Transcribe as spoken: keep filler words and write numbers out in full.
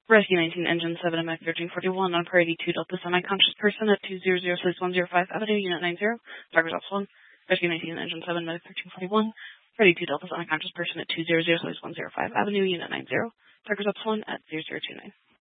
Rescue nineteen, Engine seven, M X thirteen forty-one, on Priority two Delta Semi-Conscious Person at two zero zero six one zero five Avenue, Unit nine zero, Target Ops one. Rescue nineteen, Engine seven, M X thirteen forty-one, Priority two Delta Semi-Conscious Person at two zero zero six one zero five Avenue, Unit nine zero, Target Ops one at zero zero two nine.